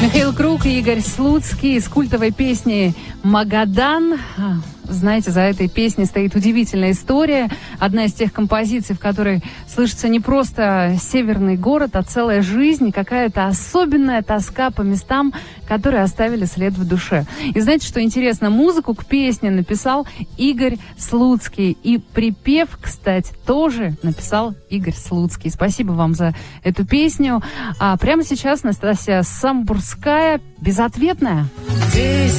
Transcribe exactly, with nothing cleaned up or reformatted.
Михаил Круг и Игорь Слуцкий с культовой песней «Магадан». Знаете, за этой песней стоит удивительная история. Одна из тех композиций, в которой слышится не просто северный город, а целая жизнь, какая-то особенная тоска по местам, которые оставили след в душе. И знаете, что интересно? Музыку к песне написал Игорь Слуцкий. И припев, кстати, тоже написал Игорь Слуцкий. Спасибо вам за эту песню. А прямо сейчас Настасья Самбурская «Безответная».